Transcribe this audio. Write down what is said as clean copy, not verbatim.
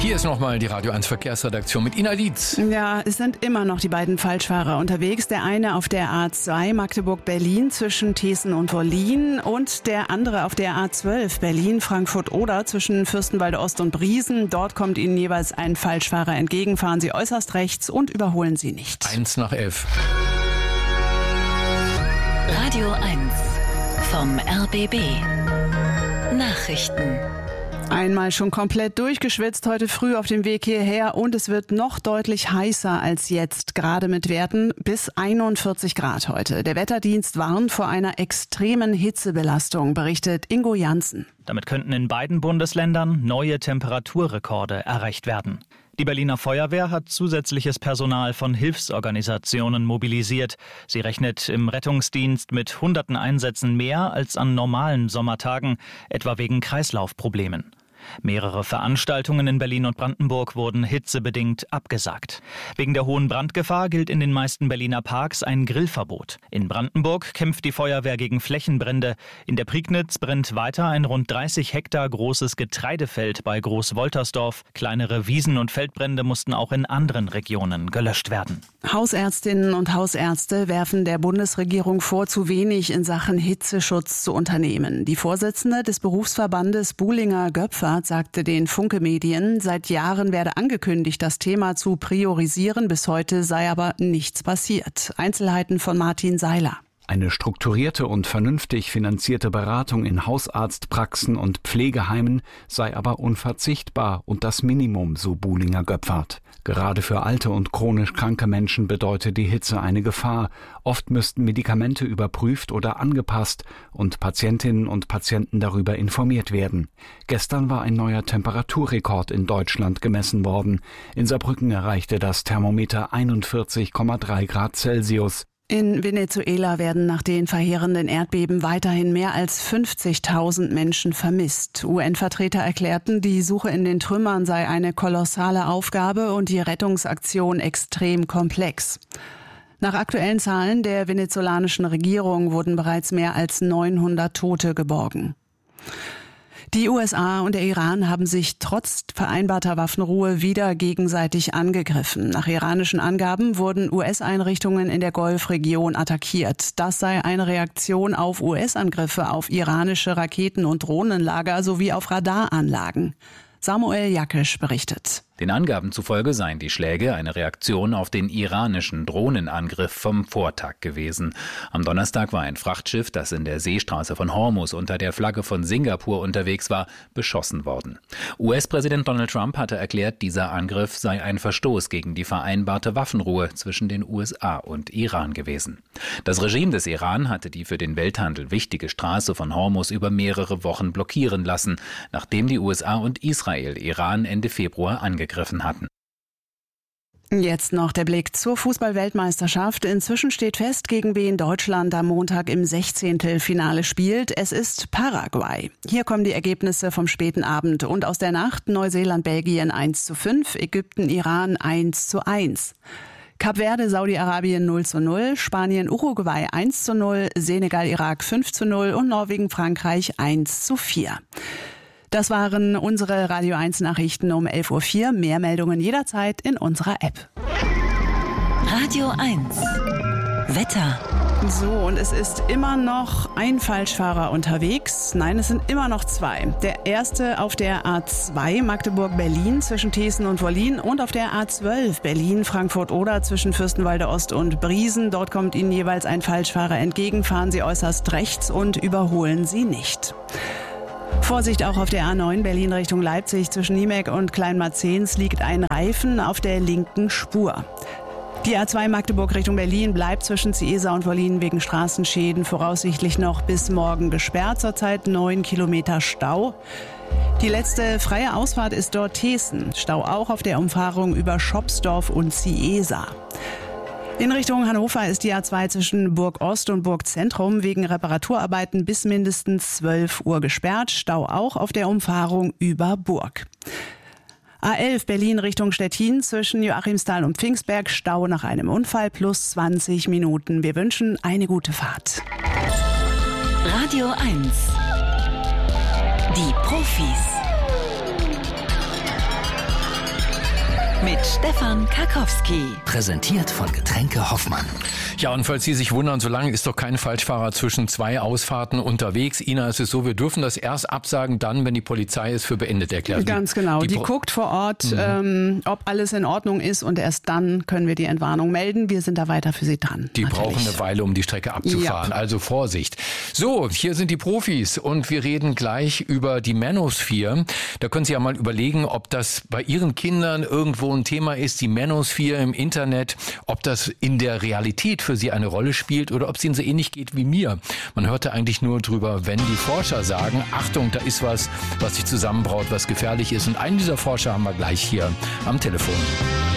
Hier ist nochmal die Radio 1 Verkehrsredaktion mit Ina Dietz. Ja, es sind immer noch die beiden Falschfahrer unterwegs. Der eine auf der A2 Magdeburg-Berlin zwischen Thesen und Wollin und der andere auf der A12 Berlin-Frankfurt-Oder zwischen Fürstenwalde Ost und Briesen. Dort kommt Ihnen jeweils ein Falschfahrer entgegen. Fahren Sie äußerst rechts und überholen Sie nicht. 1 nach 11. Radio 1 vom RBB. Nachrichten. Einmal schon komplett durchgeschwitzt heute früh auf dem Weg hierher und es wird noch deutlich heißer als jetzt, gerade mit Werten bis 41 Grad heute. Der Wetterdienst warnt vor einer extremen Hitzebelastung, berichtet Ingo Janssen. Damit könnten in beiden Bundesländern neue Temperaturrekorde erreicht werden. Die Berliner Feuerwehr hat zusätzliches Personal von Hilfsorganisationen mobilisiert. Sie rechnet im Rettungsdienst mit hunderten Einsätzen mehr als an normalen Sommertagen, etwa wegen Kreislaufproblemen. Mehrere Veranstaltungen in Berlin und Brandenburg wurden hitzebedingt abgesagt. Wegen der hohen Brandgefahr gilt in den meisten Berliner Parks ein Grillverbot. In Brandenburg kämpft die Feuerwehr gegen Flächenbrände. In der Prignitz brennt weiter ein rund 30 Hektar großes Getreidefeld bei Großwoltersdorf. Kleinere Wiesen- und Feldbrände mussten auch in anderen Regionen gelöscht werden. Hausärztinnen und Hausärzte werfen der Bundesregierung vor, zu wenig in Sachen Hitzeschutz zu unternehmen. Die Vorsitzende des Berufsverbandes Buhlinger-Göpfert sagte den Funke-Medien, seit Jahren werde angekündigt, das Thema zu priorisieren. Bis heute sei aber nichts passiert. Einzelheiten von Martin Seiler. Eine strukturierte und vernünftig finanzierte Beratung in Hausarztpraxen und Pflegeheimen sei aber unverzichtbar und das Minimum, so Buhlinger-Göpfert. Gerade für alte und chronisch kranke Menschen bedeutet die Hitze eine Gefahr. Oft müssten Medikamente überprüft oder angepasst und Patientinnen und Patienten darüber informiert werden. Gestern war ein neuer Temperaturrekord in Deutschland gemessen worden. In Saarbrücken erreichte das Thermometer 41,3 Grad Celsius. In Venezuela werden nach den verheerenden Erdbeben weiterhin mehr als 50.000 Menschen vermisst. UN-Vertreter erklärten, die Suche in den Trümmern sei eine kolossale Aufgabe und die Rettungsaktion extrem komplex. Nach aktuellen Zahlen der venezolanischen Regierung wurden bereits mehr als 900 Tote geborgen. Die USA und der Iran haben sich trotz vereinbarter Waffenruhe wieder gegenseitig angegriffen. Nach iranischen Angaben wurden US-Einrichtungen in der Golfregion attackiert. Das sei eine Reaktion auf US-Angriffe auf iranische Raketen- und Drohnenlager sowie auf Radaranlagen. Samuel Jakisch berichtet. Den Angaben zufolge seien die Schläge eine Reaktion auf den iranischen Drohnenangriff vom Vortag gewesen. Am Donnerstag war ein Frachtschiff, das in der Seestraße von Hormuz unter der Flagge von Singapur unterwegs war, beschossen worden. US-Präsident Donald Trump hatte erklärt, dieser Angriff sei ein Verstoß gegen die vereinbarte Waffenruhe zwischen den USA und Iran gewesen. Das Regime des Iran hatte die für den Welthandel wichtige Straße von Hormuz über mehrere Wochen blockieren lassen, nachdem die USA und Israel Iran Ende Februar angegriffen hatten. Jetzt noch der Blick zur Fußball-Weltmeisterschaft. Inzwischen steht fest, gegen wen Deutschland am Montag im 16. Finale spielt. Es ist Paraguay. Hier kommen die Ergebnisse vom späten Abend und aus der Nacht: Neuseeland-Belgien 1:5, Ägypten-Iran 1:1. Kap Verde, Saudi-Arabien 0:0, Spanien-Uruguay 1:0, Senegal-Irak 5:0 und Norwegen-Frankreich 1:4. Das waren unsere Radio 1 Nachrichten um 11:04 Uhr. Mehr Meldungen jederzeit in unserer App. Radio 1 Wetter. So, und es ist immer noch ein Falschfahrer unterwegs. Nein, es sind immer noch zwei. Der erste auf der A2 Magdeburg-Berlin zwischen Thesen und Wollin und auf der A12 Berlin-Frankfurt-Oder zwischen Fürstenwalde Ost und Briesen. Dort kommt Ihnen jeweils ein Falschfahrer entgegen. Fahren Sie äußerst rechts und überholen Sie nicht. Vorsicht auch auf der A9 Berlin Richtung Leipzig zwischen Niemek und Kleinmarzens liegt ein Reifen auf der linken Spur. Die A2 Magdeburg Richtung Berlin bleibt zwischen Ciesa und Wollin wegen Straßenschäden voraussichtlich noch bis morgen gesperrt. Zurzeit 9 Kilometer Stau. Die letzte freie Ausfahrt ist dort Thesen. Stau auch auf der Umfahrung über Schopsdorf und Ciesa. In Richtung Hannover ist die A2 zwischen Burg Ost und Burg Zentrum wegen Reparaturarbeiten bis mindestens 12 Uhr gesperrt. Stau auch auf der Umfahrung über Burg. A11 Berlin Richtung Stettin zwischen Joachimsthal und Pfingstberg. Stau nach einem Unfall plus 20 Minuten. Wir wünschen eine gute Fahrt. Radio 1 Die Profis. mit Stefan Karkowski. Präsentiert von Getränke Hoffmann. Ja, und falls Sie sich wundern, so lange ist doch kein Falschfahrer zwischen 2 Ausfahrten unterwegs. Ina, es ist so, wir dürfen das erst absagen dann, wenn die Polizei es für beendet erklärt. Ganz genau. Die guckt vor Ort, ob alles in Ordnung ist, und erst dann können wir die Entwarnung melden. Wir sind da weiter für Sie dran. Die brauchen eine Weile, um die Strecke abzufahren. Ja. Also Vorsicht. So, hier sind die Profis und wir reden gleich über die Manosphere. Da können Sie ja mal überlegen, ob das bei Ihren Kindern irgendwo ein Thema ist, die Manosphere im Internet, ob das in der Realität für Sie eine Rolle spielt oder ob es Ihnen so ähnlich geht wie mir. Man hörte eigentlich nur drüber, wenn die Forscher sagen, Achtung, da ist was sich zusammenbraut, was gefährlich ist. Und einen dieser Forscher haben wir gleich hier am Telefon.